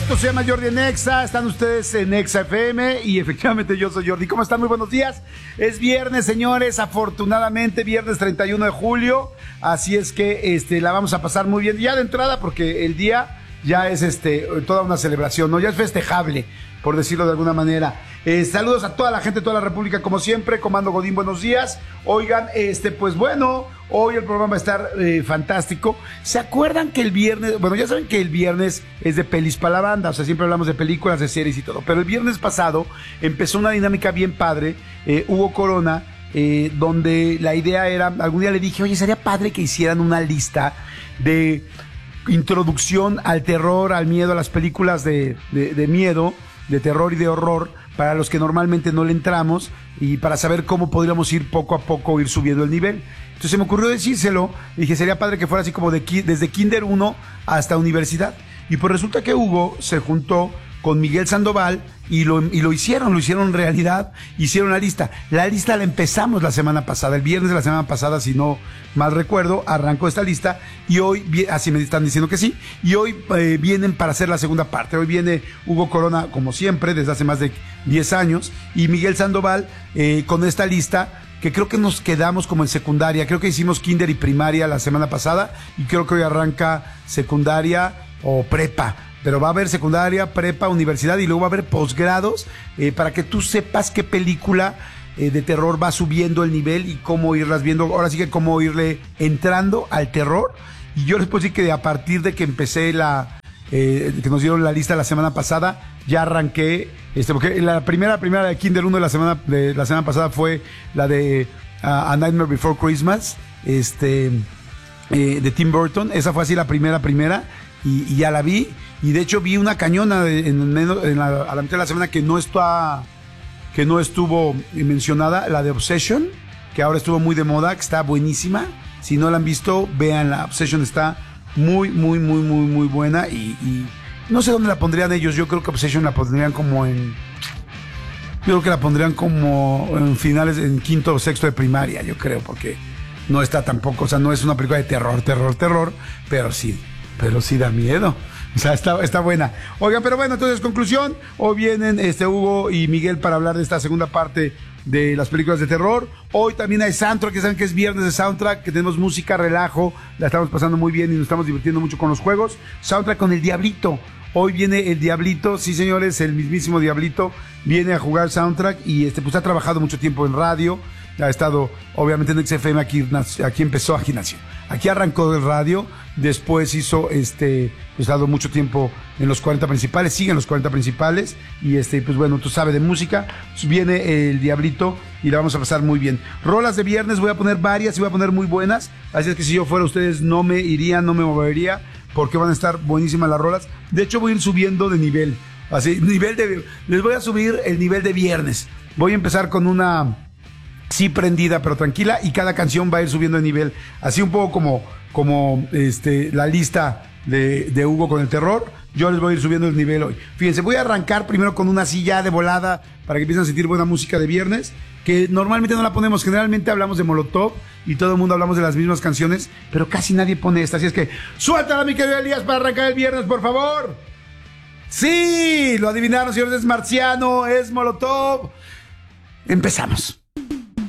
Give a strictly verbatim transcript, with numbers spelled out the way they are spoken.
Esto se llama Jordi en Exa, están ustedes en Exa F M y efectivamente yo soy Jordi. ¿Cómo están? Muy buenos días. Es viernes, señores, afortunadamente viernes treinta y uno de julio, así es que este, la vamos a pasar muy bien ya de entrada porque el día ya es este toda una celebración, ¿no? Ya es festejable, por decirlo de alguna manera. Eh, saludos a toda la gente de toda la República, como siempre. Comando Godín, buenos días. Oigan, este, pues bueno, hoy el programa va a estar eh, fantástico. ¿Se acuerdan que el viernes, bueno, ya saben que el viernes es de pelis para la banda, o sea, siempre hablamos de películas, de series y todo, pero el viernes pasado empezó una dinámica bien padre, eh, Hugo Corona, eh, donde la idea era, algún día le dije, oye, sería padre que hicieran una lista de introducción al terror, al miedo, a las películas de, de, de miedo, de terror y de horror, para los que normalmente no le entramos y para saber cómo podríamos ir poco a poco, ir subiendo el nivel. Entonces se me ocurrió decírselo, dije, sería padre que fuera así como de desde Kinder uno hasta universidad. Y pues resulta que Hugo se juntó con Miguel Sandoval y lo, y lo hicieron, lo hicieron realidad, hicieron la lista. La lista la empezamos la semana pasada, el viernes de la semana pasada, si no mal recuerdo, arrancó esta lista y hoy, así me están diciendo que sí, y hoy eh, vienen para hacer la segunda parte. Hoy viene Hugo Corona, como siempre, desde hace más de diez años, y Miguel Sandoval eh, con esta lista, que creo que nos quedamos como en secundaria, creo que hicimos kinder y primaria la semana pasada, y creo que hoy arranca secundaria o prepa. Pero va a haber secundaria, prepa, universidad y luego va a haber posgrados eh, para que tú sepas qué película eh, de terror va subiendo el nivel y cómo irlas viendo. Ahora sí que cómo irle entrando al terror. Y yo les puedo decir que a partir de que empecé la, eh, que nos dieron la lista la semana pasada, ya arranqué, este, porque la primera, primera de Kinder uno de la semana, de la semana pasada fue la de uh, A Nightmare Before Christmas, este, eh, de Tim Burton. Esa fue así la primera, primera. Y, y ya la vi, y de hecho vi una cañona de, en, en la, a la mitad de la semana que no está, que no estuvo mencionada, la de Obsession, que ahora estuvo muy de moda, que está buenísima. Si no la han visto, véanla. Obsession está muy, muy, muy, muy, muy buena, y, y no sé dónde la pondrían ellos. Yo creo que Obsession la pondrían como en, yo creo que la pondrían como en finales, en quinto o sexto de primaria, yo creo, porque no está tampoco, o sea, no es una película de terror, terror, terror, pero sí. Pero sí da miedo. O sea, está, está buena. Oigan, pero bueno, entonces, conclusión. Hoy vienen este Hugo y Miguel para hablar de esta segunda parte de las películas de terror. Hoy también hay soundtrack, que saben que es viernes de soundtrack, que tenemos música, relajo, la estamos pasando muy bien y nos estamos divirtiendo mucho con los juegos. Soundtrack con el Diablito. Hoy viene el Diablito, sí señores, el mismísimo Diablito viene a jugar soundtrack y este pues ha trabajado mucho tiempo en radio. Ha estado, obviamente, en X F M, aquí, aquí empezó, aquí nació. Aquí arrancó el radio, después hizo, este, pues ha dado mucho tiempo en los cuarenta principales, sigue en los cuarenta principales, y este, pues bueno, tú sabes de música, viene el Diablito y la vamos a pasar muy bien. Rolas de viernes, voy a poner varias y voy a poner muy buenas, así es que si yo fuera ustedes no me iría, no me movería, porque van a estar buenísimas las rolas. De hecho, voy a ir subiendo de nivel, así, nivel de, les voy a subir el nivel de viernes. Voy a empezar con una sí prendida pero tranquila, y cada canción va a ir subiendo de nivel, así un poco como, como este, la lista de, de Hugo con el terror. Yo les voy a ir subiendo el nivel hoy. Fíjense, voy a arrancar primero con una silla de volada para que empiecen a sentir buena música de viernes, que normalmente no la ponemos, generalmente hablamos de Molotov y todo el mundo hablamos de las mismas canciones, pero casi nadie pone esta, así es que suéltala, mi querido Elías, para arrancar el viernes, por favor. Sí, lo adivinaron, señores, es Marciano, es Molotov. Empezamos.